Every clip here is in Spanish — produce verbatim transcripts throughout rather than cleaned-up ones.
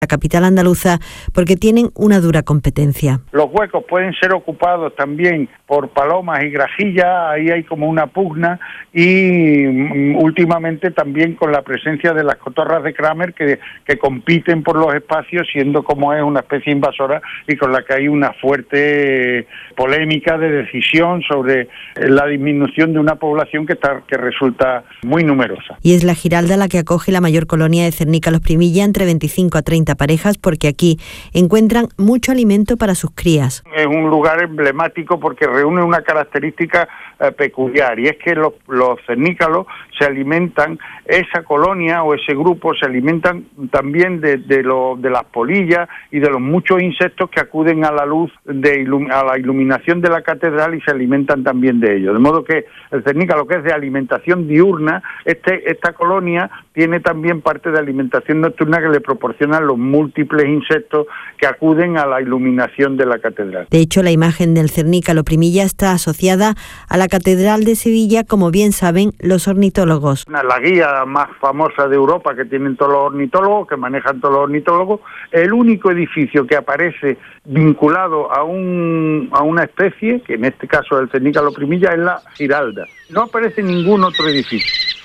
la capital andaluza porque tienen una dura competencia. Los huecos pueden ser ocupados también por palomas y grajillas, ahí hay como una pugna, y um, últimamente también con la presencia de las cotorras de Kramer que, que compiten por los espacios, siendo como es una especie invasora y con la que hay una fuerte polémica de decisión sobre la disminución de una población que, está, que resulta muy numerosa. Y es la Giralda la que acoge la mayor colonia de cernícalos primilla, entre veinticinco a treinta parejas, porque aquí encuentran mucho alimento para sus crías. Es un lugar emblemático porque reúne una característica eh, peculiar, y es que los, los cernícalos se alimentan, esa colonia o ese grupo se alimentan también de, de, lo, de las polillas y de los muchos insectos que acuden a la luz, de ilum, a la iluminación de la catedral, y se alimentan también de ellos. De modo que el cernícalo, que es de alimentación diurna, este, esta colonia tiene también parte de alimentación nocturna que le proporcionan los múltiples insectos que acuden a la iluminación de la catedral. De hecho, la imagen del cernícalo primilla está asociada a la Catedral de Sevilla, como bien saben los ornitólogos. La guía más famosa de Europa que tienen todos los ornitólogos, que manejan todos los ornitólogos, el único edificio que aparece vinculado a un a una especie, que en este caso es el cernícalo primilla, es la Giralda. No aparece ningún otro edificio.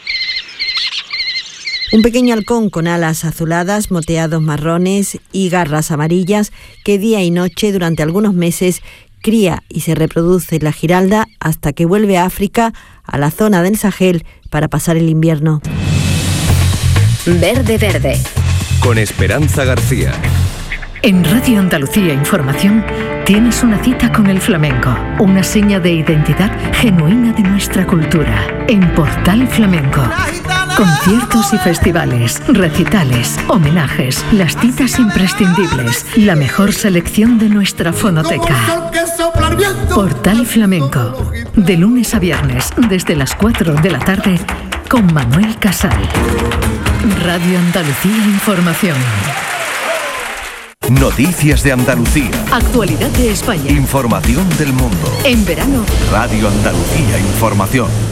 Un pequeño halcón con alas azuladas, moteados marrones y garras amarillas que día y noche durante algunos meses cría y se reproduce la Giralda hasta que vuelve a África, a la zona del Sahel, para pasar el invierno. Verde Verde. Con Esperanza García. En Radio Andalucía Información tienes una cita con el flamenco, una seña de identidad genuina de nuestra cultura. En Portal Flamenco. Conciertos y festivales, recitales, homenajes, las citas imprescindibles, la mejor selección de nuestra fonoteca. Portal Flamenco, de lunes a viernes, desde las cuatro de la tarde, con Manuel Casal. Radio Andalucía Información. Noticias de Andalucía. Actualidad de España. Información del mundo. En verano. Radio Andalucía Información.